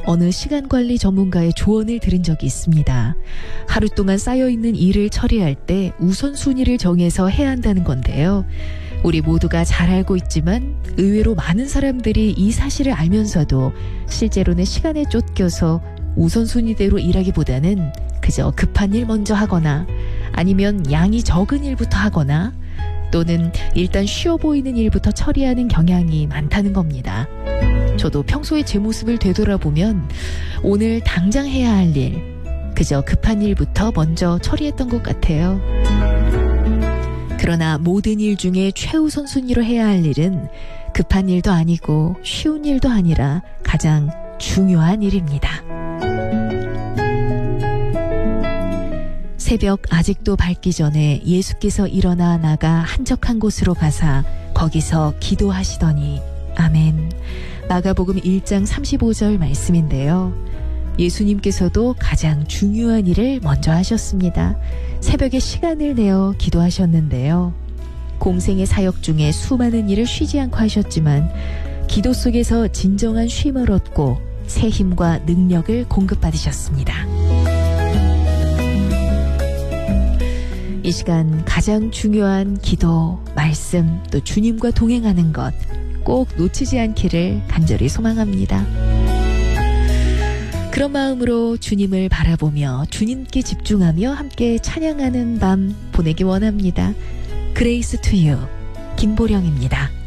어느 시간관리 전문가의 조언을 들은 적이 있습니다. 하루 동안 쌓여있는 일을 처리할 때 우선순위를 정해서 해야 한다는 건데요. 우리 모두가 잘 알고 있지만 의외로 많은 사람들이 이 사실을 알면서도 실제로는 시간에 쫓겨서 우선순위대로 일하기보다는 그저 급한 일 먼저 하거나 아니면 양이 적은 일부터 하거나 또는 일단 쉬워 보이는 일부터 처리하는 경향이 많다는 겁니다. 저도 평소에 제 모습을 되돌아보면 오늘 당장 해야 할 일, 그저 급한 일부터 먼저 처리했던 것 같아요. 그러나 모든 일 중에 최우선순위로 해야 할 일은 급한 일도 아니고 쉬운 일도 아니라 가장 중요한 일입니다. 새벽 아직도 밝기 전에 예수께서 일어나 나가 한적한 곳으로 가사 거기서 기도하시더니 아멘. 마가복음 1장 35절 말씀인데요. 예수님께서도 가장 중요한 일을 먼저 하셨습니다. 새벽에 시간을 내어 기도하셨는데요. 공생의 사역 중에 수많은 일을 쉬지 않고 하셨지만 기도 속에서 진정한 쉼을 얻고 새 힘과 능력을 공급받으셨습니다. 이 시간 가장 중요한 기도, 말씀, 또 주님과 동행하는 것 꼭 놓치지 않기를 간절히 소망합니다. 그런 마음으로 주님을 바라보며 주님께 집중하며 함께 찬양하는 밤 보내기 원합니다. 그레이스 투 유 김보령입니다.